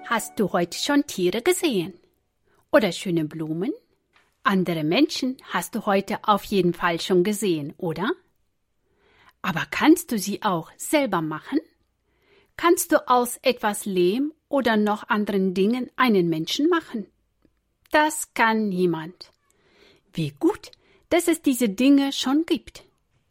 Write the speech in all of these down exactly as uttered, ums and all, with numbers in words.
Hast du heute schon Tiere gesehen? Oder schöne Blumen? Andere Menschen hast du heute auf jeden Fall schon gesehen, oder? Aber kannst du sie auch selber machen? Kannst du aus etwas Lehm oder noch anderen Dingen einen Menschen machen? Das kann niemand. Wie gut, dass es diese Dinge schon gibt.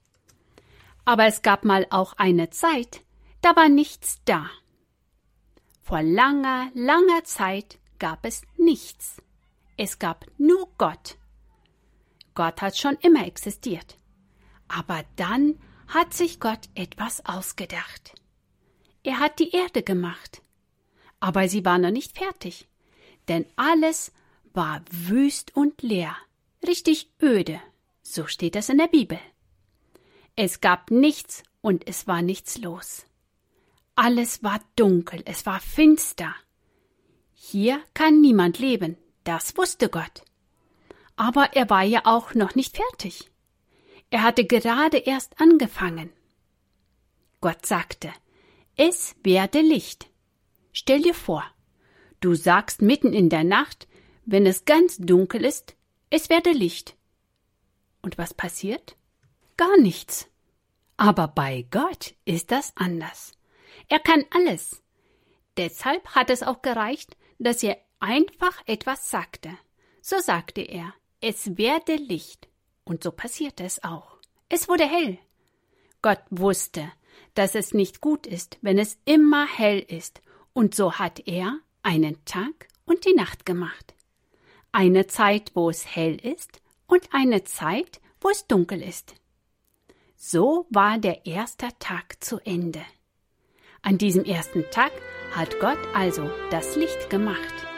Aber es gab mal auch eine Zeit, da war nichts da. Vor langer, langer Zeit gab es nichts. Es gab nur Gott. Gott hat schon immer existiert. Aber dann hat sich Gott etwas ausgedacht. Er hat die Erde gemacht. Aber sie war noch nicht fertig, denn alles war wüst und leer, richtig öde. So steht es in der Bibel. Es gab nichts und es war nichts los. Alles war dunkel, es war finster. Hier kann niemand leben, das wusste Gott. Aber er war ja auch noch nicht fertig. Er hatte gerade erst angefangen. Gott sagte, es werde Licht. Stell dir vor, du sagst mitten in der Nacht, wenn es ganz dunkel ist, es werde Licht. Und was passiert? Gar nichts. Aber bei Gott ist das anders. Er kann alles. Deshalb hat es auch gereicht, dass er einfach etwas sagte. So sagte er, es werde Licht. Und so passierte es auch. Es wurde hell. Gott wusste, dass es nicht gut ist, wenn es immer hell ist. Und so hat er einen Tag und die Nacht gemacht. Eine Zeit, wo es hell ist und eine Zeit, wo es dunkel ist. So war der erste Tag zu Ende. An diesem ersten Tag hat Gott also das Licht gemacht.